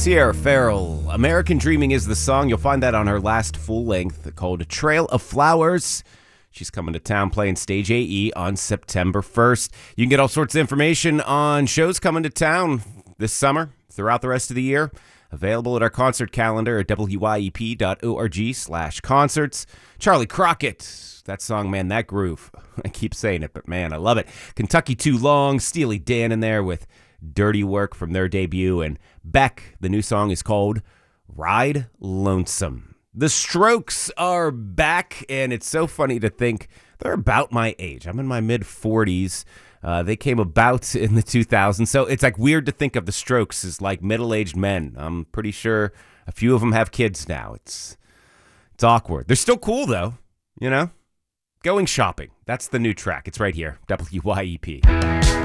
Sierra Farrell, American Dreaming is the song. You'll find that on her last full length called Trail of Flowers. She's coming to town playing Stage AE on September 1st. You can get all sorts of information on shows coming to town this summer, throughout the rest of the year. Available at our concert calendar at wyep.org/concerts. Charlie Crockett, that song, man, that groove. I keep saying it, but man, I love it. Kentucky Too Long, Steely Dan in there with Dirty Work from their debut. And Beck, the new song is called Ride Lonesome. The Strokes are back, and it's so funny to think they're about my age. I'm in my mid-40s. They came about in the 2000s, so it's like weird to think of the Strokes as like middle-aged men. I'm pretty sure a few of them have kids now. It's awkward. They're still cool, though, you know? Going Shopping. That's the new track. It's right here, WYEP.